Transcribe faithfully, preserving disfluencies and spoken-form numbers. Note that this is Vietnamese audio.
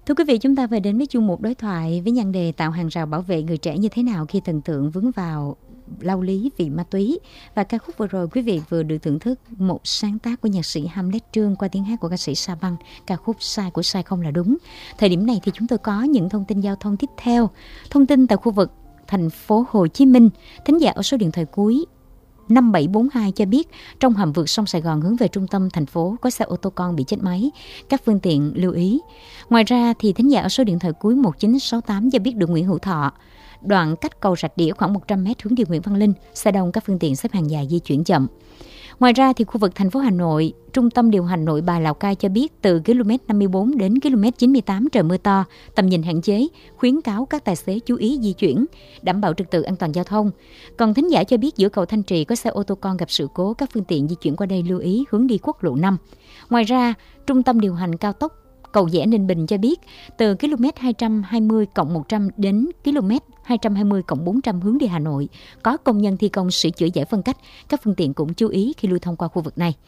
Thưa quý vị, chúng ta về đến với chuyên mục đối thoại với nhan đề tạo hàng rào bảo vệ người trẻ như thế nào khi thần tượng vướng vào lao lý vì ma túy. Và ca khúc vừa rồi quý vị vừa được thưởng thức một sáng tác của nhạc sĩ Hamlet Trương qua tiếng hát của ca sĩ Sa Băng, ca khúc Sai của Sai không là đúng. Thời điểm này thì chúng tôi có những thông tin giao thông tiếp theo. Thông tin tại khu vực thành phố Hồ Chí Minh, thính giả ở số điện thoại cuối năm bảy bốn hai cho biết trong hầm vượt sông Sài Gòn hướng về trung tâm thành phố có xe ô tô con bị chết máy, các phương tiện lưu ý. Ngoài ra thì thính giả ở số điện thoại cuối một chín sáu tám cho biết đường Nguyễn Hữu Thọ, đoạn cách cầu Rạch Đĩa khoảng một trăm mét hướng đi Nguyễn Văn Linh, xe đông các phương tiện xếp hàng dài di chuyển chậm. Ngoài ra thì khu vực thành phố Hà Nội, Trung tâm điều hành Nội Bài Lào Cai cho biết từ ki lô mét năm mươi bốn đến ki lô mét chín mươi tám trời mưa to, tầm nhìn hạn chế, khuyến cáo các tài xế chú ý di chuyển, đảm bảo trật tự an toàn giao thông. Còn thính giả cho biết giữa cầu Thanh Trì có xe ô tô con gặp sự cố, các phương tiện di chuyển qua đây lưu ý hướng đi quốc lộ năm. Ngoài ra, Trung tâm điều hành cao tốc Cầu Giẽ Ninh Bình cho biết từ ki lô mét hai trăm hai mươi cộng một trăm đến ki lô mét hai trăm hai mươi cộng bốn trăm hướng đi Hà Nội có công nhân thi công sửa chữa giải phân cách, các phương tiện cũng chú ý khi lưu thông qua khu vực này.